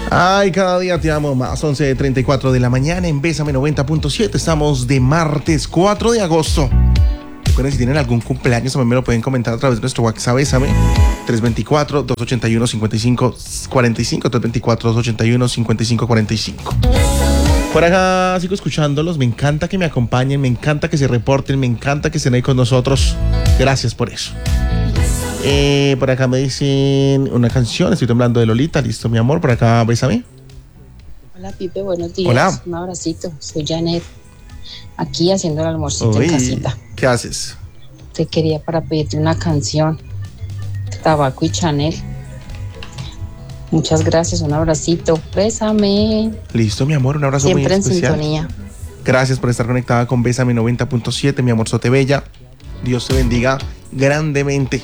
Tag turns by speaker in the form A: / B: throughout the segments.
A: Ay, cada día te amo más. 11:34 de la mañana en Bésame 90.7. Estamos de martes 4 de agosto. Recuerden, si tienen algún cumpleaños, también me lo pueden comentar a través de nuestro WhatsApp Bésame 324-281-5545, 324-281-5545. Por acá sigo escuchándolos. Me encanta que me acompañen, me encanta que se reporten, me encanta que estén ahí con nosotros. Gracias por eso. Por acá me dicen una canción. Estoy temblando de Lolita. Listo, mi amor. Por acá, bésame.
B: Hola, Pipe. Buenos días.
A: Hola.
B: Un abracito. Soy Janet. Aquí haciendo el almuercito en casita.
A: ¿Qué haces?
B: Te quería para pedirte una canción. Tabaco y Chanel. Muchas gracias. Un abracito. Bésame.
A: Listo, mi amor. Un abrazo
B: siempre
A: muy especial.
B: Siempre en sintonía.
A: Gracias por estar conectada con Bésame 90.7, mi amor Sote Bella. Dios te bendiga grandemente.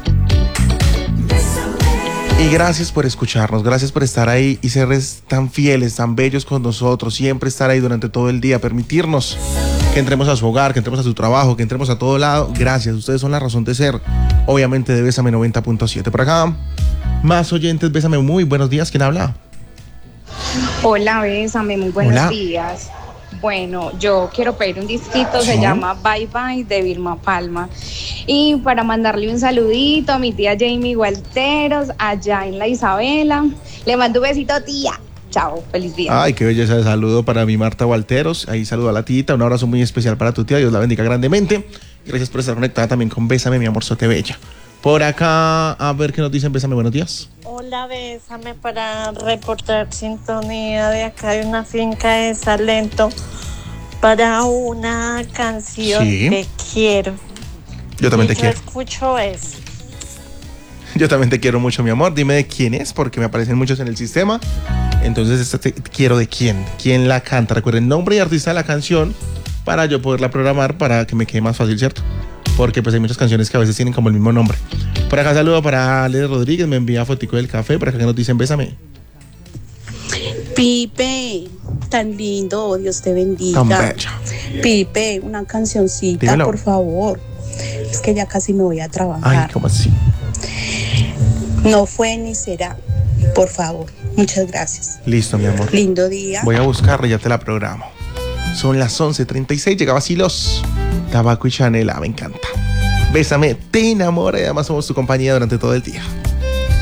A: Y gracias por escucharnos, gracias por estar ahí y ser tan fieles, tan bellos con nosotros, siempre estar ahí durante todo el día, permitirnos que entremos a su hogar, que entremos a su trabajo, que entremos a todo lado. Gracias, ustedes son la razón de ser, obviamente, de Bésame 90.7. Por acá, más oyentes, Bésame, muy buenos días, ¿quién habla?
C: Hola, Bésame, muy buenos días. Bueno, yo quiero pedir un disquito, se llama Bye Bye de Vilma Palma. Y para mandarle un saludito a mi tía Jamie Walteros, allá en la Isabela. Le mando un besito, tía. Chao, feliz día.
A: Ay, qué belleza de saludo para mi Marta Walteros. Ahí saludo a la tita, un abrazo muy especial para tu tía, Dios la bendiga grandemente. Gracias por estar conectada también con Bésame, mi amor Sote Bella. Por acá, a ver qué nos dicen. Bésame, buenos días.
D: Hola, Bésame, para reportar sintonía de acá de una finca de Salento para una canción que quiero.
A: Yo también te quiero.
D: Yo escucho eso.
A: Yo también te quiero mucho, mi amor. Dime de quién es, porque me aparecen muchos en el sistema. Entonces, quiero de quién. ¿Quién la canta? Recuerden nombre y artista de la canción para yo poderla programar para que me quede más fácil, ¿cierto? Porque pues hay muchas canciones que a veces tienen como el mismo nombre. Por acá saludo para Ale Rodríguez, me envía fotico del café. Por acá que nos dicen Bésame.
E: Pipe, tan lindo, Dios te bendiga.
A: Tan bella.
E: Pipe, una cancioncita, dímelo, por favor. Es que ya casi me voy a trabajar.
A: Ay, ¿cómo así?
E: No fue ni será, por favor. Muchas gracias.
A: Listo, mi amor.
E: Lindo día.
A: Voy a buscarla y ya te la programo. Son las 11:36, llegaba Silos. Tabaco y Chanel, me encanta. Bésame, te enamora y además somos tu compañía durante todo el día.